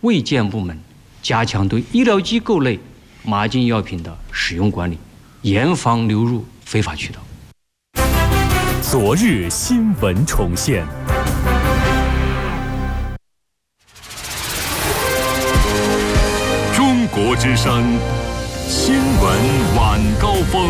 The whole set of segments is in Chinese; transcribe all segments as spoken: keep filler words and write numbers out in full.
卫健部门加强对医疗机构内麻禁药品的使用管理，严防流入非法渠道。 昨日新闻重现。中国之声新闻晚高峰。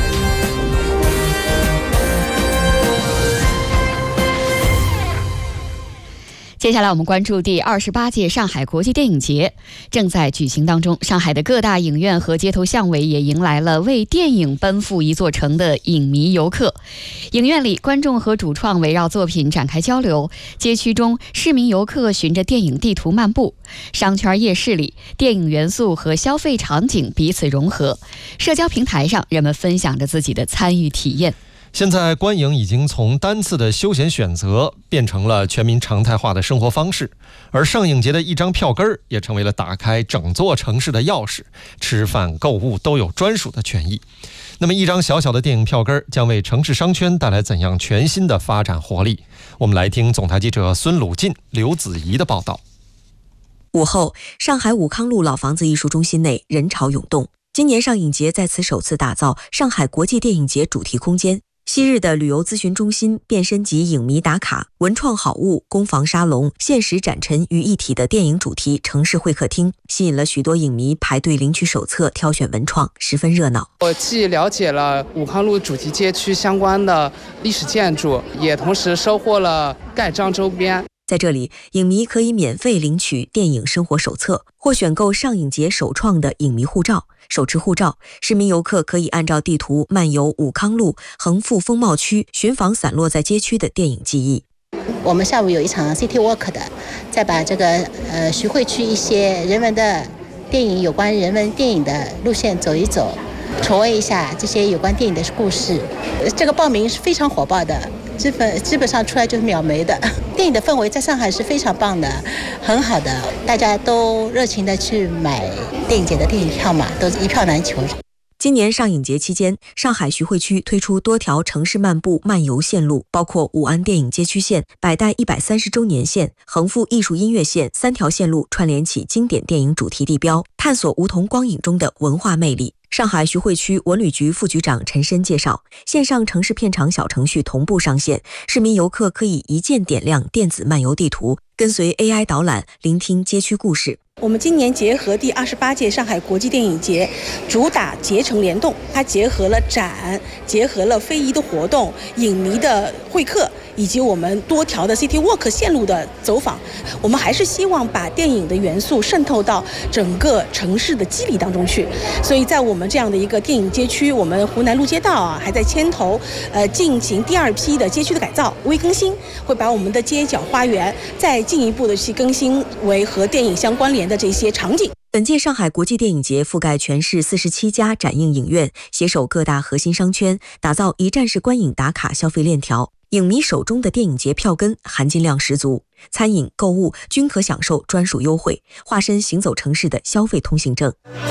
接下来我们关注第二十八届上海国际电影节正在举行当中，上海的各大影院和街头巷尾也迎来了为电影奔赴一座城的影迷游客。影院里，观众和主创围绕作品展开交流；街区中，市民游客循着电影地图漫步；商圈夜市里，电影元素和消费场景彼此融合；社交平台上，人们分享着自己的参与体验。 现在观影已经从单次的休闲选择变成了全民常态化的生活方式，而上影节的一张票根也成为了打开整座城市的钥匙，吃饭购物都有专属的权益。那么一张小小的电影票根将为城市商圈带来怎样全新的发展活力？我们来听总台记者孙鲁进、刘子怡的报道。 午后，上海武康路老房子艺术中心内人潮涌动。今年上影节在此首次打造上海国际电影节主题空间。昔日的旅游咨询中心变身及影迷打卡、文创好物、工坊沙龙、现实展陈于一体的电影主题城市会客厅，吸引了许多影迷排队领取手册、挑选文创，十分热闹。 我既了解了武康路主题街区相关的历史建筑，也同时收获了盖章周边。 在这里，影迷可以免费领取电影生活手册，或选购上影节首创的影迷护照。手持护照，市民游客可以按照地图漫游武康路、横幅风貌区，寻访散落在街区的电影记忆。 我们下午有一场 City Walk 的，再把这个呃徐汇区一些人文的电影有关人文电影的路线走一走，重温一下这些有关电影的故事。这个报名是非常火爆的，基本基本上出来就是秒没的。电影的氛围在上海是非常棒的，很好的，大家都热情的去买电影节的电影票嘛，都是一票难求。 今年上影节期间，上海徐汇区推出多条城市漫步漫游线路，包括武安电影街区线、百代一百三十周年线、横幅艺术音乐线，三条线路串联起经典电影主题地标，探索梧桐光影中的文化魅力。上海徐汇区文旅局副局长陈申介绍，线上城市片场小程序同步上线，市民游客可以一键点亮电子漫游地图，跟随 A I 导览，聆听街区故事。 我们今年结合第二十八届上海国际电影节，主打结城联动，它结合了展，结合了非遗的活动、影迷的会客，以及我们多条的 City Walk 线路的走访。我们还是希望把电影的元素渗透到整个城市的肌理当中去。所以在我们这样的一个电影街区，我们湖南路街道啊，还在牵头呃进行第二批的街区的改造、微更新，会把我们的街角花园再进一步的去更新为和电影相关联的这些场景。 本届上海国际电影节覆盖全市四十七家展映影院，携手各大核心商圈，打造一站式观影打卡消费链条。影迷手中的电影节票根含金量十足，餐饮、购物均可享受专属优惠，化身行走城市的消费通行证。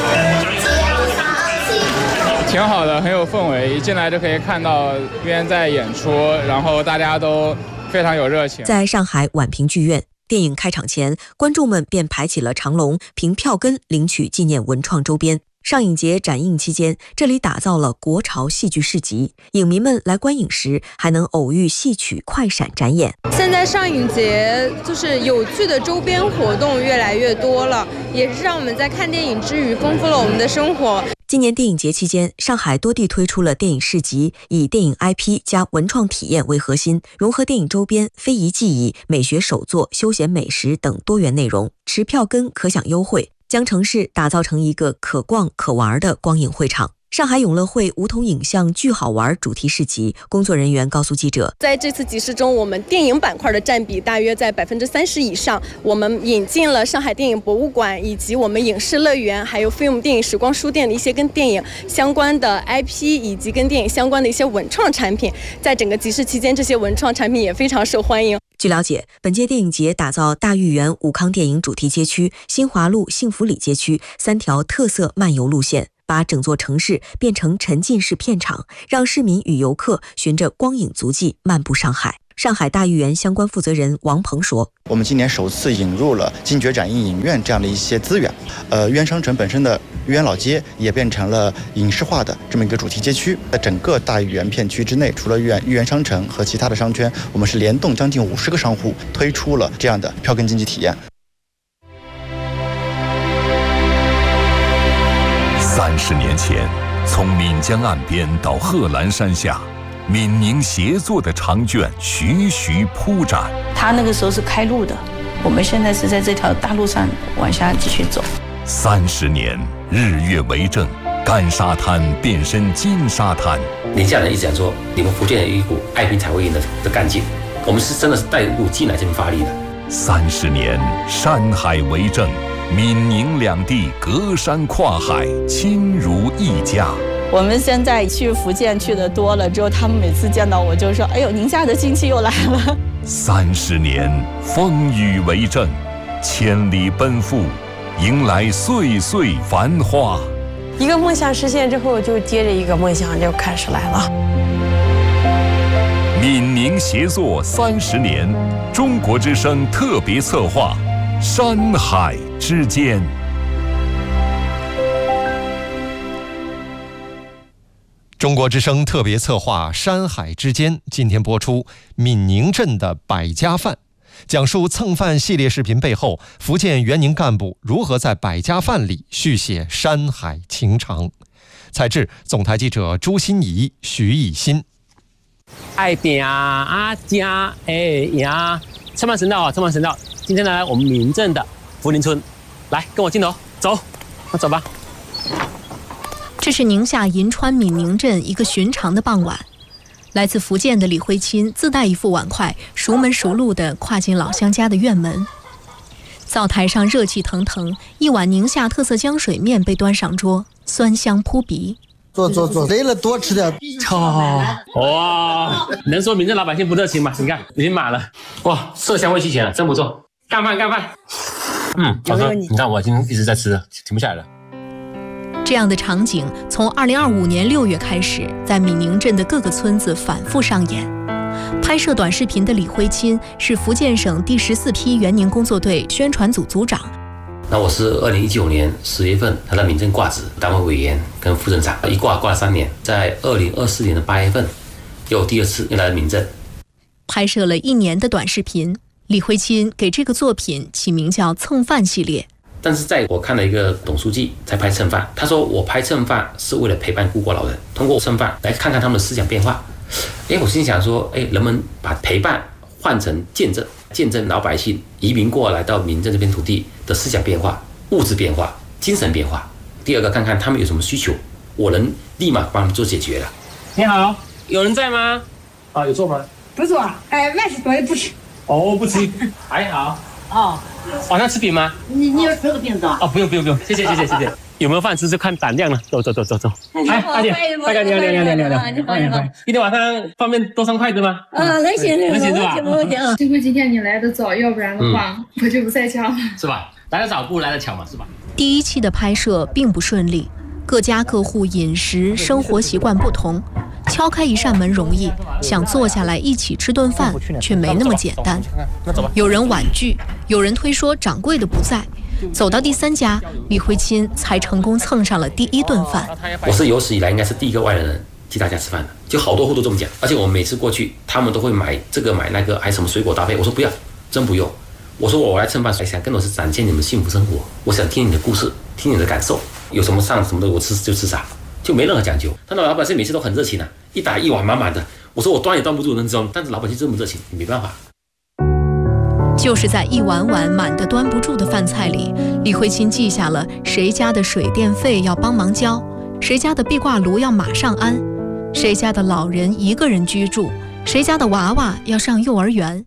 挺好的，很有氛围，一进来就可以看到这边在演出，然后大家都非常有热情。 在上海宛平剧院，电影开场前，观众们便排起了长龙，凭票根领取纪念文创周边。上影节展映期间，这里打造了国潮戏剧市集，影迷们来观影时还能偶遇戏曲快闪展演。 现在上影节就是有趣的周边活动越来越多了，也是让我们在看电影之余丰富了我们的生活。 今年电影节期间，上海多地推出了电影市集，以电影 I P 加文创体验为核心，融合电影周边、非遗技艺、美学手作、休闲美食等多元内容，持票根可享优惠，将城市打造成一个可逛可玩的光影会场。上海永乐汇梧桐影像巨好玩主题市集，工作人员告诉记者， 在这次集市中，我们电影板块的占比大约在百分之三十以上。我们引进了上海电影博物馆，以及我们影视乐园，还有飞姆电影时光书店的一些跟电影相关的 I P， 以及跟电影相关的一些文创产品。在整个集市期间，这些文创产品也非常受欢迎。 据了解，本届电影节打造大豫园武康电影主题街区、新华路幸福里街区三条特色漫游路线，把整座城市变成沉浸式片场，让市民与游客循着光影足迹漫步上海。 上海大豫园相关负责人王鹏说：“ 我们今年首次引入了金爵展映影院这样的一些资源，呃，豫园商城本身的豫园老街也变成了影视化的这么一个主题街区。在整个大豫园片区之内，除了豫园豫园商城和其他的商圈，我们是联动将近五十个商户推出了这样的票根经济体验。” 三十年前，从岷江岸边到贺兰山下，闽宁协作的长卷徐徐铺展。 他那个时候是开路的，我们现在是在这条大路上往下继续走。 三十年，日月为证，干沙滩变身金沙滩。 宁夏人一直讲说，你们福建有一股爱拼才会赢的的干劲，我们是真的是带入进来这边发力的。 三十年，山海为证。闽宁两地隔山跨海，亲如一家。 我们现在去福建去的多了之后，他们每次见到我就说：“哎呦，宁夏的亲戚又来了。” 三十年，风雨为证，千里奔赴，迎来岁岁繁华。 一个梦想实现之后，就接着一个梦想就开始来了。 闽宁协作三十年，中国之声特别策划。山海之间， 中国之声特别策划《山海之间》今天播出闽宁镇的百家饭，讲述蹭饭系列视频背后福建援宁干部如何在百家饭里续写山海情长。采制总台记者朱欣怡、徐艺新。 爱拼啊家哎呀，车慢神道啊，车慢神道。今天呢，我们闽镇的福宁村，来跟我镜头走，那走吧。 这是宁夏银川闽宁镇一个寻常的傍晚，来自福建的李慧钦自带一副碗筷，熟门熟路地跨进老乡家的院门。灶台上热气腾腾，一碗宁夏特色浆水面被端上桌，酸香扑鼻。 坐坐坐，累了多吃点。 哦，哇，能说闽镇老百姓不热情吗？你看已经满了，哇，色香味俱全了，真不错。干饭干饭，嗯，好吃。你看我今天一直在吃，停不下来了。 这样的场景从二零二五年六月开始，在闽宁镇的各个村子反复上演。拍摄短视频的李慧钦是福建省第十四批援宁工作队宣传组组长。 那我是二零一九年十月份来到闽镇挂职，担任委员跟副镇长，一挂挂了三年。在二零二四年的八月份，又第二次又来到闽镇， 拍摄了一年的短视频。李慧钦给这个作品起名叫“蹭饭系列”。 但是在我看了一个董书记在拍蹭饭，他说我拍蹭饭是为了陪伴孤寡老人，通过蹭饭来看看他们的思想变化。哎，我心想说，哎，人们把陪伴换成见证，见证老百姓移民过来到闽镇这片土地的思想变化、物质变化、精神变化。第二个，看看他们有什么需求，我能立马帮他们做解决了。 你好，有人在吗？啊，有做吗？ 不做，哎，万事多也不吃。 哦，不吃，还好。哦，晚上吃饼吗？ 你你要吃个饼子？ 哦，不用不用不用，谢谢谢谢谢谢。有没有饭吃就看胆量了。走走走走走。 哎，大姐，大哥，你好，你好，你好，你好，你好，你好。 今天晚上方便多三筷子吗？ 啊，能行， 能行是吧？ 没问题啊。 幸亏今天你来的早，要不然的话我就不在家了。 是吧？来得早不如来得巧嘛，是吧？ 第一期的拍摄并不顺利，各家各户饮食生活习惯不同。敲开一扇门容易，想坐下来一起吃顿饭却没那么简单。有人婉拒，有人推说掌柜的不在。走到第三家，李慧钦才成功蹭上了第一顿饭。 我是有史以来应该是第一个外来人替大家吃饭的，就好多户都这么讲。而且我们每次过去，他们都会买这个买那个，还什么水果搭配。我说不要，真不用。我说我来蹭饭，想更多是展现你们幸福生活。我想听你的故事，听你的感受，有什么上什么的，我吃就吃啥。就没任何讲究，但老百姓每次都很热情啊，一打一碗满满的。我说我端也端不住，能知道，但是老百姓这么热情，你没办法。 就是在一碗碗满得端不住的饭菜里，李慧钦记下了谁家的水电费要帮忙交，谁家的壁挂炉要马上安，谁家的老人一个人居住，谁家的娃娃要上幼儿园。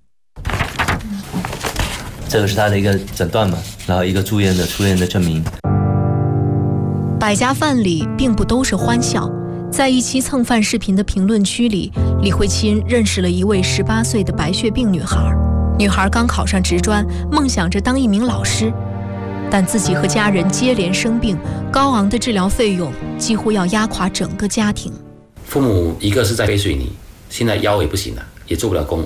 这个是他的一个诊断嘛，然后一个住院的出院的证明。 百家饭里并不都是欢笑，在一期蹭饭视频的评论区里，李慧钦认识了一位十八岁的白血病女孩。女孩刚考上职专，梦想着当一名老师，但自己和家人接连生病，高昂的治疗费用几乎要压垮整个家庭。 父母一个是在背水泥，现在腰也不行了，也做不了工；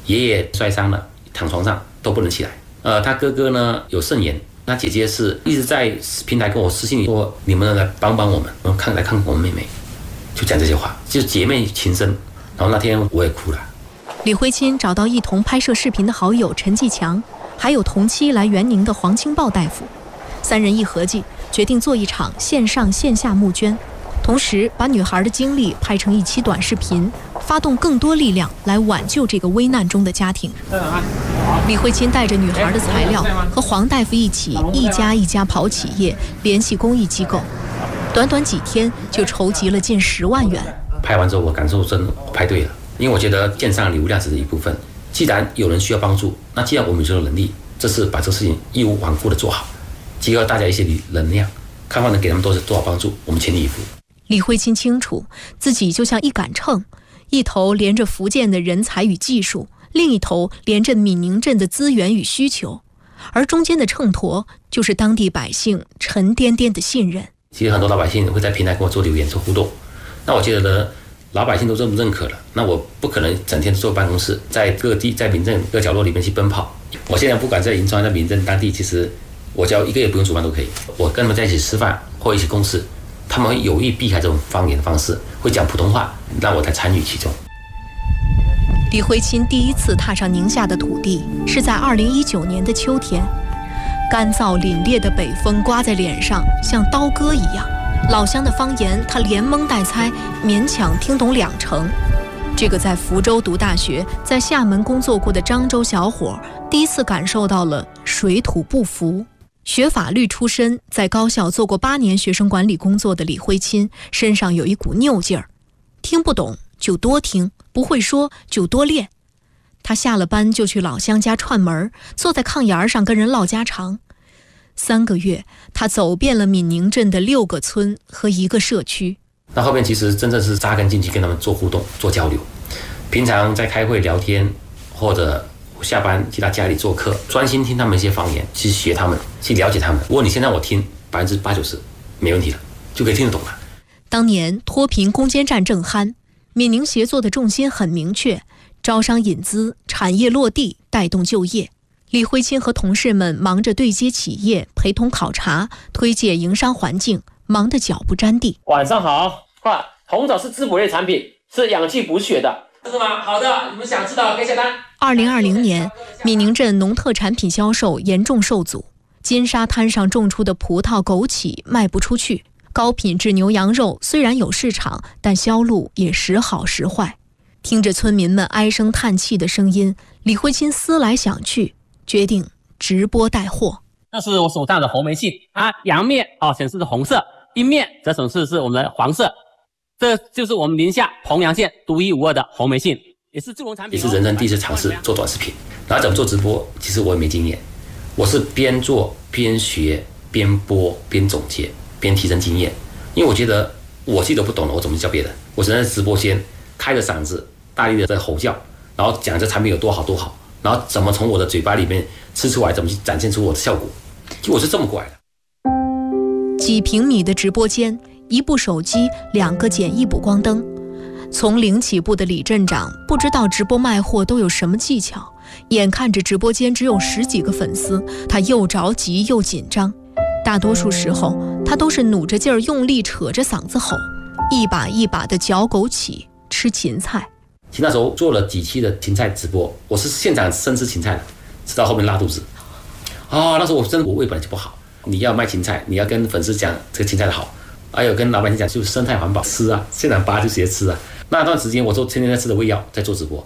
爷爷摔伤了，躺床上都不能起来。呃，他哥哥呢有肾炎，那姐姐是一直在平台跟我私信说，你们来帮帮我们，我们看来看我们妹妹，就讲这些话，就是姐妹情深。然后那天我也哭了。 李辉钦找到一同拍摄视频的好友陈继强，还有同期来援宁的黄清豹大夫，三人一合计，决定做一场线上线下募捐，同时把女孩的经历拍成一期短视频，发动更多力量来挽救这个危难中的家庭。李辉钦带着女孩的材料和黄大夫一起一家一家跑企业，联系公益机构，短短几天就筹集了近十万元。 拍完之后我感受真的拍对了，因为我觉得线上流量只是一部分，既然有人需要帮助，那既然我们有这个能力，这次把这个事情义无反顾的做好，结合大家一些能量，看看能给他们多多少帮助，我们全力以赴。 李辉钦清楚自己就像一杆秤，一头连着福建的人才与技术，另一头连着闽宁镇的资源与需求，而中间的秤砣就是当地百姓沉甸甸的信任。 其实很多老百姓会在平台跟我做留言做互动，那我觉得呢，老百姓都认不认可了，那我不可能整天坐办公室，在各地在民政各角落里面去奔跑。我现在不管在银川在民政当地，其实我只要一个月不用煮饭都可以，我跟他们在一起吃饭或一起共事，他们会有意避开这种方言的方式，会讲普通话，让我才参与其中。 李辉钦第一次踏上宁夏的土地是在二零一九年的秋天，干燥凛冽的北风刮在脸上，像刀割一样。老乡的方言他连蒙带猜，勉强听懂两成。这个在福州读大学，在厦门工作过的漳州小伙，第一次感受到了水土不服。学法律出身，在高校做过八年学生管理工作的李辉钦，身上有一股拗劲儿，听不懂就多听，不会说就多练。他下了班就去老乡家串门，坐在炕沿上跟人唠家常。三个月，他走遍了闽宁镇的六个村和一个社区。 那后面其实真正是扎根进去，跟他们做互动、做交流。平常在开会聊天，或者下班去他家里做客，专心听他们一些方言，去学他们，去了解他们。如果你现在我听百分之八九十没问题了，就可以听得懂了。 当年脱贫攻坚战正酣，闽宁协作的重心很明确，招商引资、产业落地，带动就业。李辉钦和同事们忙着对接企业，陪同考察，推介营商环境，忙得脚不沾地。 晚上好，哇，红枣是滋补类产品，是养气补血的，是吗？好的，你们想知道可以下单。 二零二零年，闽宁镇农特产品销售严重受阻，金沙滩上种出的葡萄、枸杞卖不出去，高品质牛羊肉虽然有市场，但销路也时好时坏。听着村民们唉声叹气的声音，李辉钦思来想去，决定直播带货。 那是我手上的红梅杏啊，阳面啊显示是红色，阴面则显示是我们的黄色。这就是我们宁夏彭阳县独一无二的红梅杏，也是助农产品。也是人生第一次尝试做短视频，然后怎么做直播，其实我也没经验，我是边做边学边播边总结边提升经验，因为我觉得我自己都不懂了，我怎么教别人？我只能在直播间开着嗓子大力的在吼叫，然后讲这产品有多好多好，然后怎么从我的嘴巴里面吃出来，怎么去展现出我的效果，就我是这么过来的。 几平米的直播间，一部手机，两个简易补光灯。从零起步的李镇长不知道直播卖货都有什么技巧，眼看着直播间只有十几个粉丝，他又着急又紧张。大多数时候，他都是努着劲儿用力扯着嗓子吼，一把一把的嚼枸杞，吃芹菜。 其实那时候做了几期的芹菜直播，我是现场生吃芹菜的，吃到后面拉肚子。啊，那时候我真的我胃本来就不好，你要卖芹菜，你要跟粉丝讲这个芹菜的好，还有跟老板讲就是生态环保，吃啊，现场扒就直接吃啊。那段时间我都天天在吃的胃药，在做直播。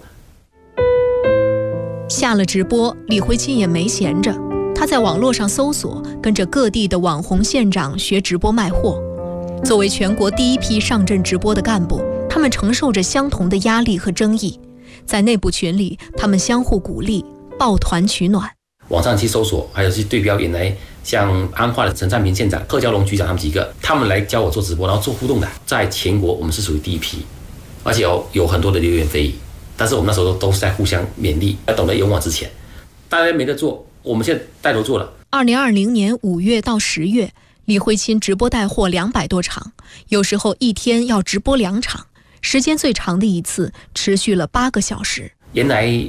下了直播，李辉钦也没闲着，他在网络上搜索，跟着各地的网红县长学直播卖货。作为全国第一批上阵直播的干部，他们承受着相同的压力和争议，在内部群里，他们相互鼓励，抱团取暖。 网上去搜索，还有去对标原来像安化的陈占平县长、贺娇龙局长他们几个，他们来教我做直播，然后做互动的，在全国我们是属于第一批，而且有有很多的流言蜚语，但是我们那时候都是在互相勉励，要懂得勇往直前。大家没得做，我们现在带头做了。 二零二零年五月到十月，李辉钦直播带货两百多场，有时候一天要直播两场，时间最长的一次持续了八个小时。 原来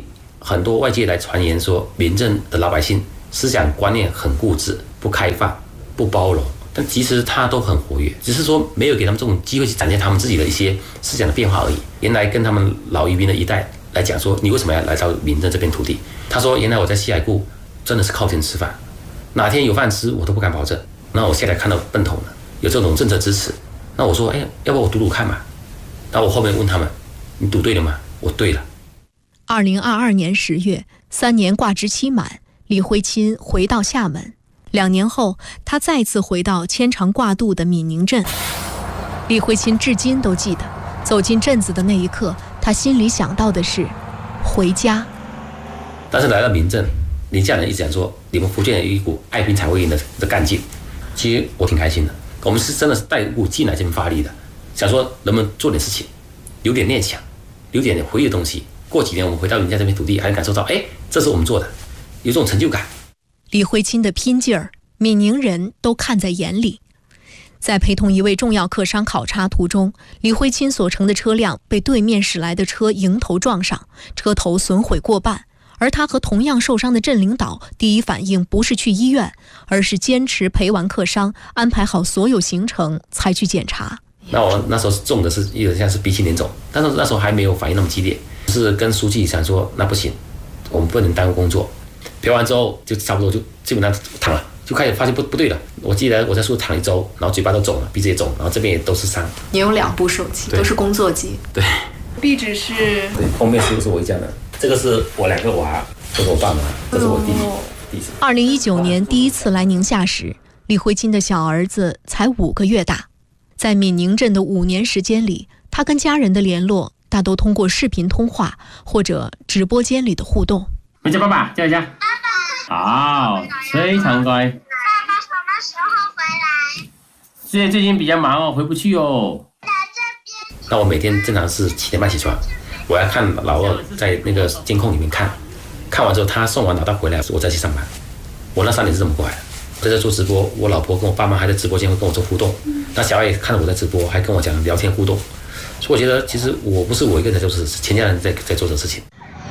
很多外界来传言说，民政的老百姓思想观念很固执、不开放、不包容，但其实他都很活跃，只是说没有给他们这种机会去展现他们自己的一些思想的变化而已。原来跟他们老移民的一代来讲说，你为什么要来到民政这片土地？他说，原来我在西海固真的是靠天吃饭，哪天有饭吃我都不敢保证。那我现在看到奔头了，有这种政策支持，那我说，哎，要不我赌赌看嘛？那我后面问他们，你赌对了吗？我对了。 二零二二年十月，三年挂职期满，李辉钦回到厦门。两年后，他再次回到牵肠挂肚的闽宁镇。李辉钦至今都记得，走进镇子的那一刻，他心里想到的是回家。 但是来到民政，林家人一直讲说，你们福建有一股爱拼才会赢的的干劲。其实我挺开心的，我们是真的是带一股劲来这边发力的，想说能不能做点事情，有点念想，有点回忆的东西。过几年我们回到人家这片土地，还能感受到，哎，这是我们做的，有这种成就感。 李辉钦的拼劲儿，闽宁人都看在眼里。在陪同一位重要客商考察途中，李辉钦所乘的车辆被对面驶来的车迎头撞上，车头损毁过半。而他和同样受伤的镇领导第一反应不是去医院，而是坚持陪完客商，安排好所有行程才去检查。 那我那时候中的是有点像是鼻青脸肿，但是那时候还没有反应那么激烈，是跟书记想说，那不行，我们不能耽误工作。陪完之后就差不多就基本上躺了，就开始发现不不对了。我记得我在树躺一周，然后嘴巴都肿了，鼻子也肿，然后这边也都是伤。 你有两部手机，都是工作机。 对。 壁纸是。 对，封面是不是我一家的？这个是我两个娃，这是我爸妈，这是我弟弟。 二零一九年第一次来宁夏时，李辉钦的小儿子才五个月大。在闽宁镇的五年时间里，他跟家人的联络大都通过视频通话或者直播间里的互动。 回家，爸爸叫一下。爸爸。好，非常乖。爸爸什么时候回来？ 现在最近比较忙哦，回不去哦。 那我每天正常是七点半起床，我要看老二在那个监控里面看，看完之后他送完老大回来，我再去上班。我那三年是这么过来的。我在这做直播，我老婆跟我爸妈还在直播间会跟我做互动，那小爱看到我在直播，还跟我讲聊天互动，所以我觉得其实我不是我一个人在做事，是全家人在在做这个事情。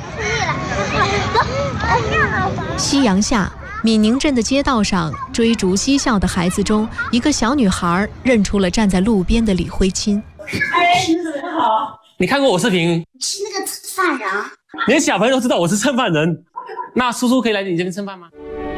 夕阳下，闽宁镇的街道上，追逐嬉笑的孩子中，一个小女孩认出了站在路边的李辉钦。 哎，你怎么好？你看过我视频？ 是那个犯人。 连小朋友都知道我是蹭饭人，那叔叔可以来你这边蹭饭吗？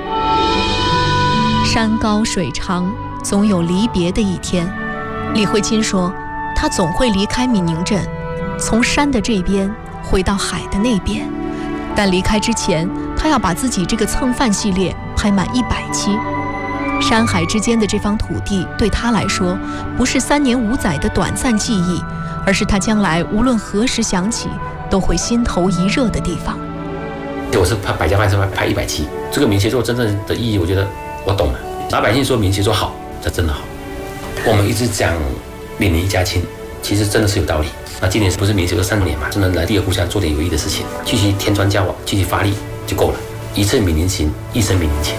山高水长，总有离别的一天。李辉钦说，他总会离开闽宁镇，从山的这边回到海的那边。但离开之前，他要把自己这个蹭饭系列拍满一百期。山海之间的这方土地对他来说，不是三年五载的短暂记忆，而是他将来无论何时想起，都会心头一热的地方。 我是拍百家饭是拍一百期，这个闽协作真正的意义，我觉得我懂了。老百姓说闽协作好，这真的好。我们一直讲闽宁一家亲，其实真的是有道理。那今年不是闽协作三年嘛，真的来第二故乡做点有益的事情，继续添砖加瓦，继续发力就够了。一次闽宁情，一生闽宁情。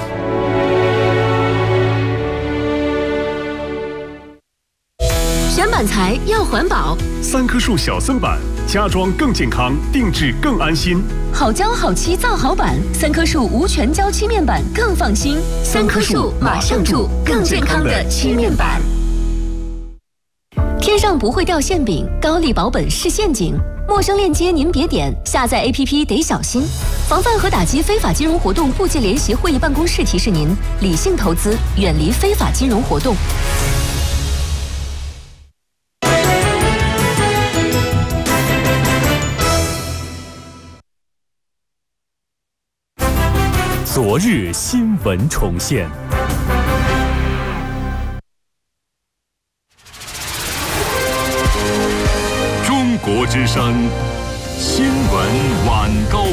选板材要环保， 三棵树小森板，家装更健康，定制更安心。 好胶好漆造好板，三棵树无全胶漆面板更放心。三棵树马上住更健康的漆面板。天上不会掉馅饼，高丽保本是陷阱。陌生链接您别点，下载 A P P 得小心。防范和打击非法金融活动部际联席会议办公室提示您：理性投资，远离非法金融活动。 昨日新闻重现。中国之声新闻晚高